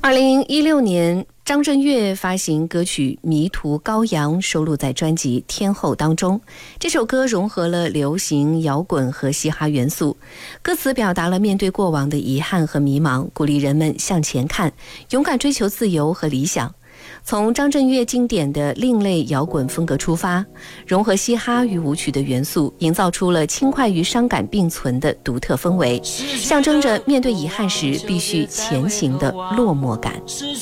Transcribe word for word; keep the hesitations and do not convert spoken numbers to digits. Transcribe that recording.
二零一六年，张震岳发行歌曲《迷途羔羊》，收录在专辑《天后》当中。这首歌融合了流行、摇滚和嘻哈元素，歌词表达了面对过往的遗憾和迷茫，鼓励人们向前看，勇敢追求自由和理想。从张震岳经典的另类摇滚风格出发，融合嘻哈与舞曲的元素，营造出了轻快与伤感并存的独特氛围，象征着面对遗憾时必须前行的落寞感。